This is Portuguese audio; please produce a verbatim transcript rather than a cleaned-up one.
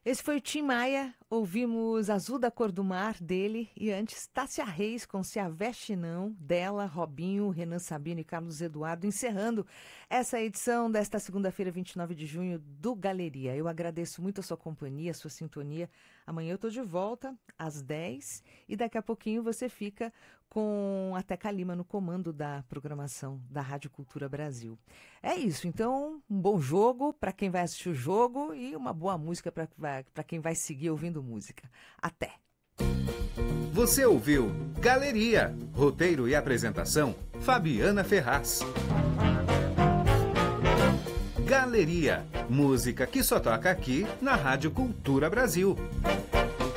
Esse foi o Tim Maia, ouvimos Azul da Cor do Mar, dele, e antes Tássia Reis com Se a Veste Não, dela, Robinho, Renan Sabino e Carlos Eduardo, encerrando essa edição desta segunda-feira, vinte e nove de junho, do Galeria. Eu agradeço muito a sua companhia, a sua sintonia. Amanhã eu estou de volta, às dez, e daqui a pouquinho você fica com a Teca Lima no comando da programação da Rádio Cultura Brasil. É isso, então, um bom jogo para quem vai assistir o jogo e uma boa música para quem vai seguir ouvindo música. Até! Você ouviu Galeria, roteiro e apresentação, Fabiana Ferraz. Galeria, música que só toca aqui na Rádio Cultura Brasil.